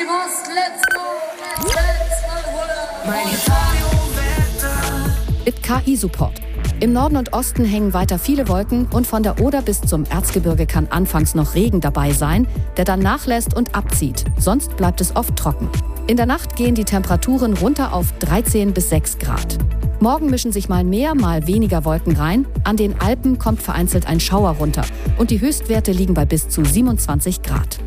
Rost, let's go, Mit KI-Support. Im Norden und Osten hängen weiter viele Wolken und von der Oder bis zum Erzgebirge kann anfangs noch Regen dabei sein, der dann nachlässt und abzieht. Sonst bleibt es oft trocken. In der Nacht gehen die Temperaturen runter auf 13 bis 6 Grad. Morgen mischen sich mal mehr, mal weniger Wolken rein. An den Alpen kommt vereinzelt ein Schauer runter und die Höchstwerte liegen bei bis zu 27 Grad.